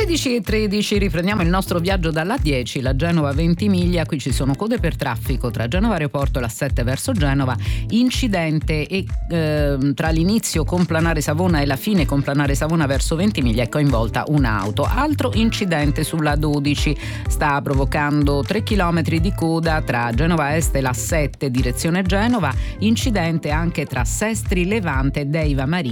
16:13, riprendiamo il nostro viaggio dalla 10, la Genova Ventimiglia. Qui ci sono code per traffico tra Genova Aeroporto e la 7 verso Genova, incidente e tra l'inizio Complanare Savona e la fine Complanare Savona verso Ventimiglia è coinvolta un'auto. Altro incidente sulla 12, sta provocando 3 km di coda tra Genova Est e la 7 direzione Genova, incidente anche tra Sestri Levante e Deiva Marina